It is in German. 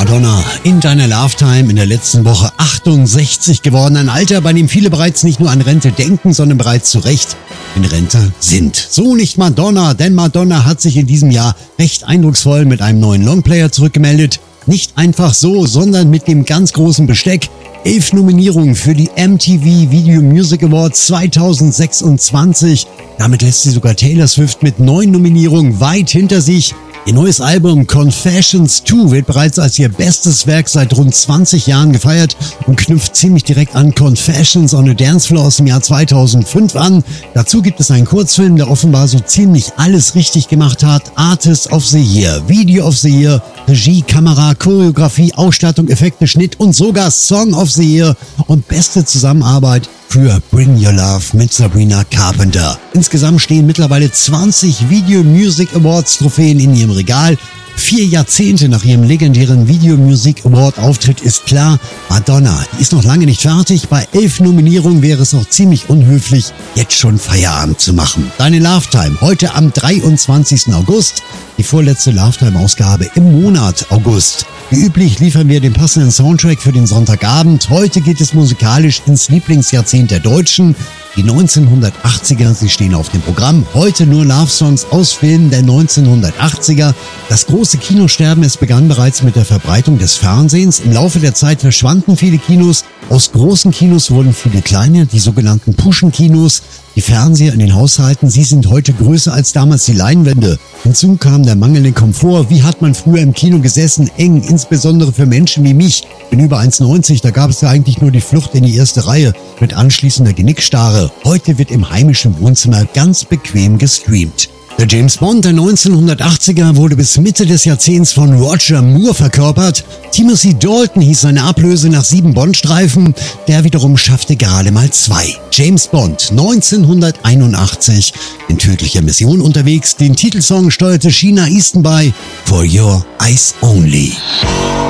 Madonna in deiner Love-Time in der letzten Woche 68 geworden. Ein Alter, bei dem viele bereits nicht nur an Rente denken, sondern bereits zu Recht in Rente sind. So nicht Madonna, denn Madonna hat sich in diesem Jahr recht eindrucksvoll mit einem neuen Longplayer zurückgemeldet. Nicht einfach so, sondern mit dem ganz großen Besteck. 11 Nominierungen für die MTV Video Music Awards 2026. Damit lässt sie sogar Taylor Swift mit 9 Nominierungen weit hinter sich. Ihr neues Album Confessions 2 wird bereits als ihr bestes Werk seit rund 20 Jahren gefeiert und knüpft ziemlich direkt an Confessions on a Dance Floor aus dem Jahr 2005 an. Dazu gibt es einen Kurzfilm, der offenbar so ziemlich alles richtig gemacht hat. Artist of the Year, Video of the Year, Regie, Kamera, Choreografie, Ausstattung, Effekte, Schnitt und sogar Song of the Year und beste Zusammenarbeit für Bring Your Love mit Sabrina Carpenter. Insgesamt stehen mittlerweile 20 Video Music Awards Trophäen in ihrem Regal. 4 Jahrzehnte nach ihrem legendären Video Music Award Auftritt ist klar, Madonna, die ist noch lange nicht fertig. Bei 11 Nominierungen wäre es auch ziemlich unhöflich, jetzt schon Feierabend zu machen. Deine Love-Time heute am 23. August, die vorletzte Love-Time-Ausgabe im Monat August. Wie üblich liefern wir den passenden Soundtrack für den Sonntagabend. Heute geht es musikalisch ins Lieblingsjahrzehnt der Deutschen. Die 1980er, sie stehen auf dem Programm. Heute nur Love-Songs aus Filmen der 1980er. Das große Kinosterben, es begann bereits mit der Verbreitung des Fernsehens. Im Laufe der Zeit verschwanden viele Kinos. Aus großen Kinos wurden viele kleine, die sogenannten Puschenkinos. Die Fernseher in den Haushalten, sie sind heute größer als damals die Leinwände. Hinzu kam der mangelnde Komfort. Wie hat man früher im Kino gesessen? Eng, insbesondere für Menschen wie mich. Bin über 1,90, da gab es ja eigentlich nur die Flucht in die erste Reihe mit anschließender Genickstarre. Heute wird im heimischen Wohnzimmer ganz bequem gestreamt. Der James Bond der 1980er wurde bis Mitte des Jahrzehnts von Roger Moore verkörpert. Timothy Dalton hieß seine Ablöse nach 7 Bond-Streifen. Der wiederum schaffte gerade mal 2. James Bond 1981 in tödlicher Mission unterwegs. Den Titelsong steuerte Sheena Easton bei For Your Eyes Only.